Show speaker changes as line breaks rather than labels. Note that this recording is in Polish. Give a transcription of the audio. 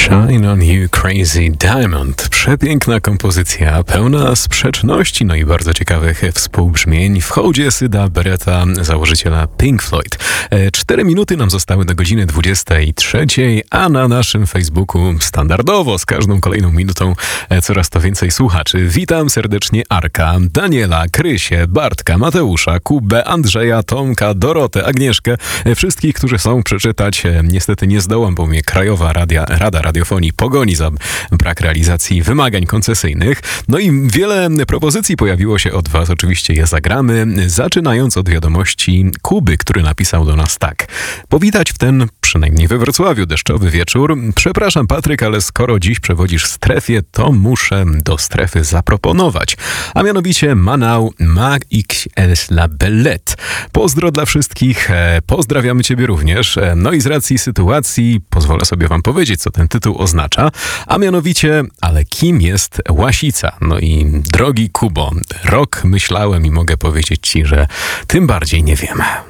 Shine on You Crazy Diamond. Przepiękna kompozycja, pełna sprzeczności, no i bardzo ciekawych współbrzmień w hołdzie Syda Barretta, założyciela Pink Floyd. 4 minuty nam zostały do godziny 23, a na naszym Facebooku standardowo z każdą kolejną minutą coraz to więcej słuchaczy. Witam serdecznie Arka, Daniela, Krysię, Bartka, Mateusza, Kubę, Andrzeja, Tomka, Dorotę, Agnieszkę. Wszystkich, którzy chcą przeczytać. Niestety nie zdołam, bo mnie Krajowa Rada Radiofonii pogoni za brak realizacji wymagań koncesyjnych. No i wiele propozycji pojawiło się od was. Oczywiście je zagramy, zaczynając od wiadomości Kuby, który napisał do nas tak. Powitać w ten, przynajmniej we Wrocławiu, deszczowy wieczór. Przepraszam Patryk, ale skoro dziś przewodzisz w strefie, to muszę do strefy zaproponować. A mianowicie Manau Mag X la Bellette. Pozdro dla wszystkich, pozdrawiamy ciebie również. No i z racji sytuacji pozwolę sobie wam powiedzieć, co ten tytuł oznacza, a mianowicie, ale kim jest Łasica? No i drogi Kubo, rok myślałem i mogę powiedzieć ci, że tym bardziej nie wiem.